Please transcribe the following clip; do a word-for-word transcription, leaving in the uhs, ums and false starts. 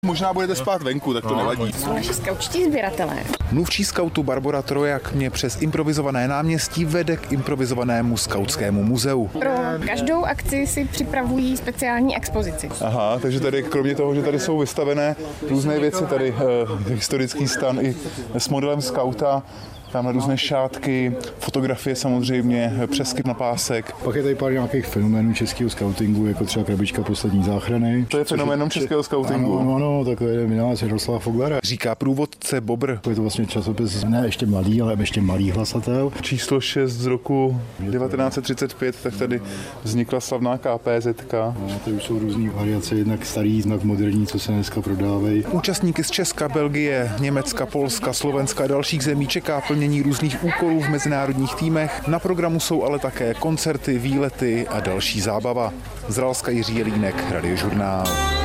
Možná budete spát venku, tak to nevadí. Jsou naši skautští sběratelé. Mluvčí skautu Barbora Trojak mě přes improvizované náměstí vede k improvizovanému skautskému muzeu. Pro každou akci si připravují speciální expozici. Aha, takže tady kromě toho, že tady jsou vystavené různé věci, tady eh, historický stan i s modelem skauta, tam různé šátky, fotografie samozřejmě, přeskyp na pásek. Pak je tady pár nějakých fenoménů českého skautingu, jako třeba Krabička poslední záchrany. To je fenoménem českého skautingu. Ano, ano, takové je vynález Jaroslava Foglera. Říká průvodce Bobr. Je to vlastně časopis ne ještě mladý, ale ještě malý hlasatel. Číslo šest z roku devatenáct set třicet pět, tak tady vznikla slavná K P Z K. No, to už jsou různý variace, jednak starý, jednak moderní, co se dneska prodávají. Účastníky z Česka, Belgie, Německa, Polska, Slovenska a dalších zemí čeká plnění různých úkolů v mezinárodních týmech. Na programu jsou ale také koncerty, výlety a další zábava. Z Ralska Jiří Jelínek, Radiožurnál.